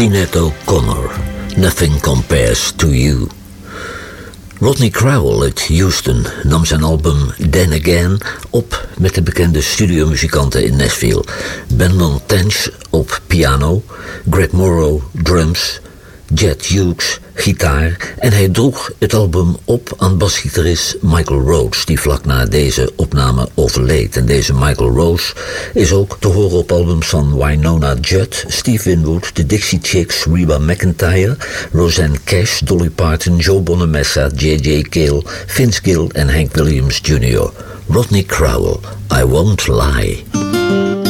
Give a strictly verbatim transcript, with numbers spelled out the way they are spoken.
Sinead O'Connor, Nothing Compares to You. Rodney Crowell uit Houston nam zijn album Then Again op met de bekende studiomuzikanten in Nashville. Brandon Tench op piano, Greg Morrow drums, Jet Hughes gitaar en hij droeg het album op aan basgitarist Michael Rhodes, die vlak na deze opname overleed. En deze Michael Rhodes is ook te horen op albums van Wynonna Judd, Steve Winwood, The Dixie Chicks, Reba McEntire, Rosanne Cash, Dolly Parton, Joe Bonamassa, J J Cale, Vince Gill en Hank Williams junior Rodney Crowell, I Won't Lie.